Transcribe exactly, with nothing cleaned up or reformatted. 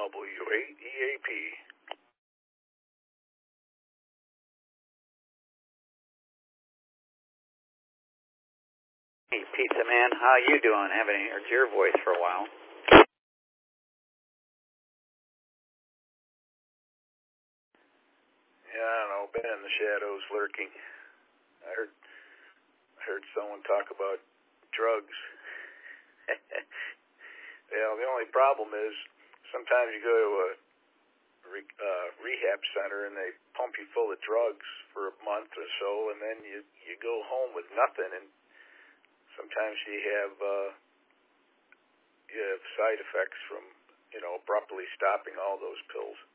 W eight E A P. Hey, Pizza Man, how you doing? Haven't heard your voice for a while. Yeah, I don't know, been in the shadows lurking. I heard I heard someone talk about drugs. Yeah, the only problem is sometimes you go to a re, uh, rehab center and they pump you full of drugs for a month or so, and then you, you go home with nothing, and sometimes you have uh, you have side effects from, you know, abruptly stopping all those pills.